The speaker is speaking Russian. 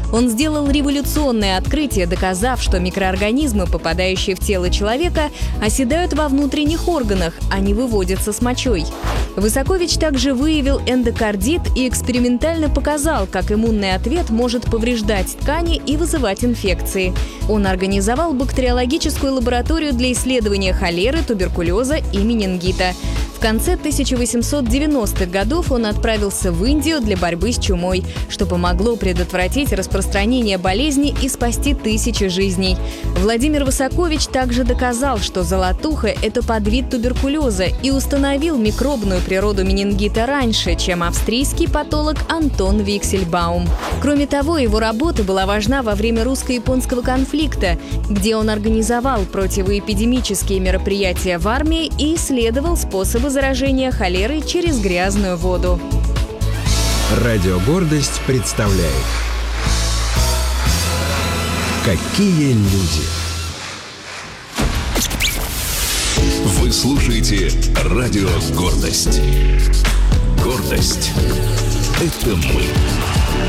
Он сделал революционное открытие, доказав, что микроорганизмы, попадающие в тело человека, оседают во внутренних органах, а не выводятся с мочой. Высокович также выявил эндокардит и экспериментально показал, как иммунный ответ может повреждать ткани и вызывать инфекции. Он организовал бактериологическую лабораторию для исследования холеры, туберкулеза и менингита. В конце 1890-х годов он отправился в Индию для борьбы с чумой, что помогло предотвратить распространение болезни и спасти тысячи жизней. Владимир Высокович также доказал, что золотуха – это подвид туберкулеза, и установил микробную природу менингита раньше, чем австрийский патолог Антон Виксельбаум. Кроме того, его работа была важна во время русско-японского конфликта, где он организовал противоэпидемические мероприятия в армии и исследовал способы заражения холерой через грязную воду. Радио «Гордость» представляет «Какие люди». Вы слушаете радио «Гордость». Гордость – это мы.